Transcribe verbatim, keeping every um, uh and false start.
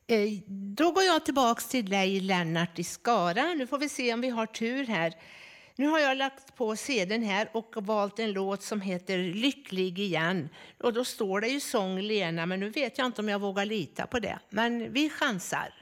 Eh, Då går jag tillbaks till dig, Lennart i Skara. Nu får vi se om vi har tur här. Nu har jag lagt på sedeln här och valt en låt som heter Lycklig igen. Och då står det ju sång Lena, men nu vet jag inte om jag vågar lita på det. Men vi chansar.